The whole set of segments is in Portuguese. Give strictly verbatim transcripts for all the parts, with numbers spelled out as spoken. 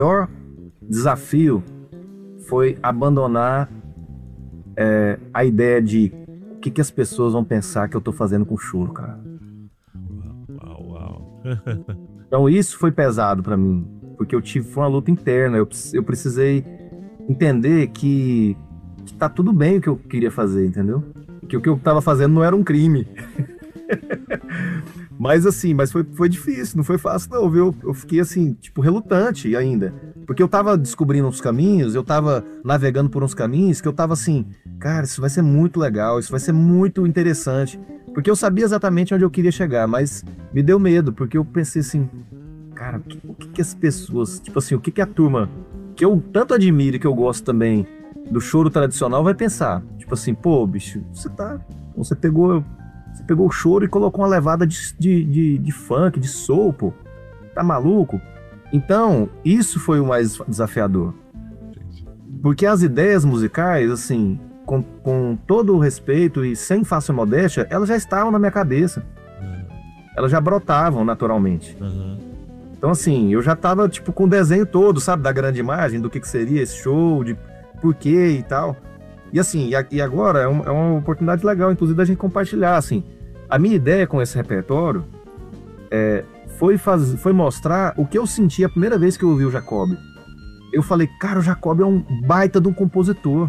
maior desafio foi abandonar é, a ideia de o que, que as pessoas vão pensar que eu tô fazendo com choro, cara. Uau, uau. Então isso foi pesado pra mim, porque eu tive foi uma luta interna. Eu, eu precisei entender que, que tá tudo bem o que eu queria fazer, entendeu? Que o que eu tava fazendo não era um crime. Mas assim, mas foi, foi difícil, não foi fácil não, viu? Eu fiquei assim, tipo, relutante ainda. Porque eu tava descobrindo uns caminhos, eu tava navegando por uns caminhos que eu tava assim, cara, isso vai ser muito legal, isso vai ser muito interessante. Porque eu sabia exatamente onde eu queria chegar, mas me deu medo, porque eu pensei assim, cara, o que, o que que as pessoas, tipo assim, o que que a turma, que eu tanto admiro e que eu gosto também do choro tradicional, vai pensar? Tipo assim, pô, bicho, você tá, você pegou... Você pegou o choro e colocou uma levada de, de, de, de funk, de soul, pô. Tá maluco? Então, isso foi o mais desafiador. Porque as ideias musicais, assim, com, com todo o respeito e sem falsa modéstia, elas já estavam na minha cabeça. Elas já brotavam naturalmente. Uhum. Então, assim, eu já tava, tipo, com o desenho todo, sabe? Da grande imagem, do que, que seria esse show, de porquê e tal. E assim, e agora é uma, é uma oportunidade legal, inclusive, da gente compartilhar, assim. A minha ideia com esse repertório é, foi, faz, foi mostrar o que eu senti a primeira vez que eu ouvi o Jacob. Eu falei, cara, o Jacob é um baita de um compositor.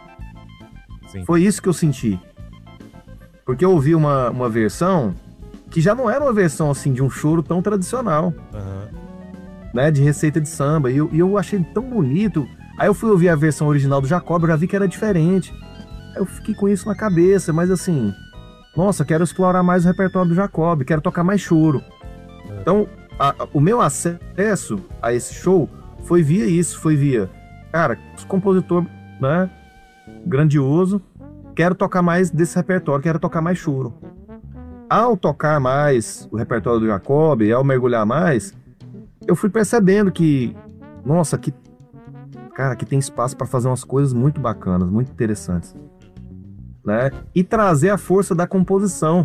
Sim. Foi isso que eu senti. Porque eu ouvi uma, uma versão que já não era uma versão, assim, de um choro tão tradicional. Uhum. Né, de receita de samba. E eu, e eu achei tão bonito... Aí eu fui ouvir a versão original do Jacob, eu já vi que era diferente. Aí eu fiquei com isso na cabeça, mas assim... Nossa, quero explorar mais o repertório do Jacob, quero tocar mais choro. É. Então, a, a, o meu acesso a esse show foi via isso, foi via... Cara, compositor, né, grandioso, quero tocar mais desse repertório, quero tocar mais choro. Ao tocar mais o repertório do Jacob, ao mergulhar mais, eu fui percebendo que... Nossa, que... Cara, que tem espaço para fazer umas coisas muito bacanas, muito interessantes, né? E trazer a força da composição,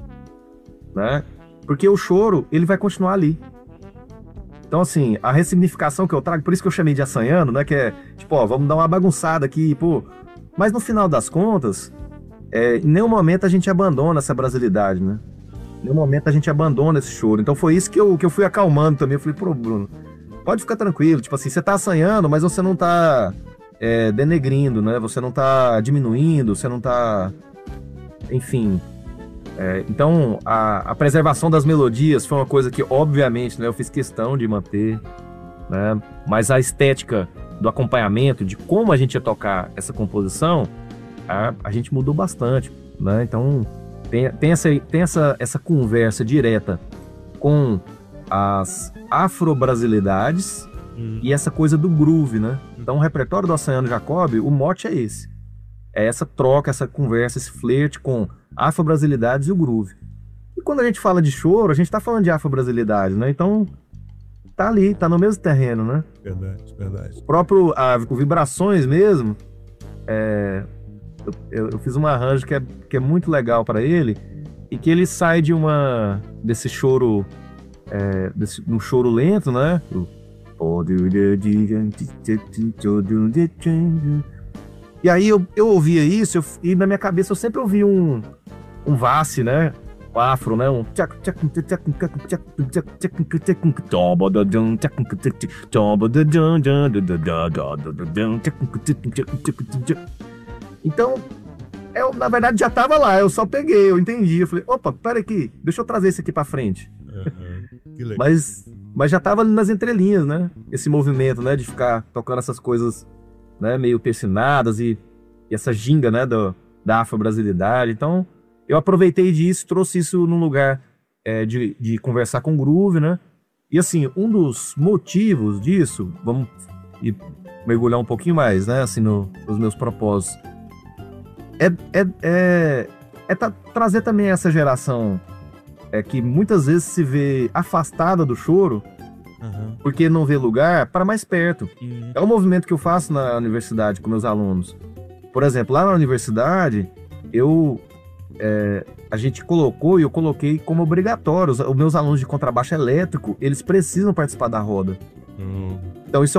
né? Porque o choro, ele vai continuar ali. Então, assim, a ressignificação que eu trago, por isso que eu chamei de assanhando, né? Que é, tipo, ó, vamos dar uma bagunçada aqui, pô. Mas no final das contas, é, em nenhum momento a gente abandona essa brasilidade, né? Em nenhum momento a gente abandona esse choro. Então foi isso que eu, que eu fui acalmando também. Eu falei, pô, Bruno, pode ficar tranquilo, tipo assim, você tá assanhando, mas você não tá é, denegrindo, né? Você não tá diminuindo, você não tá... Enfim. É, então, a, a preservação das melodias foi uma coisa que, obviamente, né, eu fiz questão de manter, né? Mas a estética do acompanhamento, de como a gente ia tocar essa composição, a, a gente mudou bastante, né? Então, tem, tem, essa, tem essa, essa conversa direta com as afro-brasilidades hum. e essa coisa do groove, né? Então o repertório do Assanhando Jacob, o mote é esse. É essa troca, essa conversa, esse flerte com afro-brasilidades e o groove. E quando a gente fala de choro, a gente tá falando de afro-brasilidades, né? Então tá ali, tá no mesmo terreno, né? Verdade, verdade. O próprio, a, o Vibrações mesmo, é, eu, eu fiz um arranjo que é, que é muito legal para ele e que ele sai de uma, desse choro... É, desse, um choro lento, né? E aí eu, eu ouvia isso eu, e na minha cabeça eu sempre ouvia um um Vassi, né? O afro, né? Um... Então, eu, na verdade, já tava lá, eu só peguei, eu entendi. Eu falei, opa, pera aqui, deixa eu trazer isso aqui pra frente. Uhum. Que legal. Mas, mas já tava ali nas entrelinhas, né? Esse movimento, né? De ficar tocando essas coisas, né? Meio persinadas e, e essa ginga, né? Do, da afro-brasilidade. Então, eu aproveitei disso, trouxe isso num lugar é, de, de conversar com o groove, né? E assim, um dos motivos disso, vamos ir mergulhar um pouquinho mais, né? Assim, no, nos meus propósitos. É, é, é, é tra- trazer também essa geração é, que muitas vezes se vê afastada do choro, uhum. porque não vê lugar, para mais perto. Uhum. É um movimento que eu faço na universidade com meus alunos. Por exemplo, lá na universidade, eu, é, a gente colocou e eu coloquei como obrigatório. Os, os meus alunos de contrabaixo elétrico, eles precisam participar da roda. Uhum. Então isso é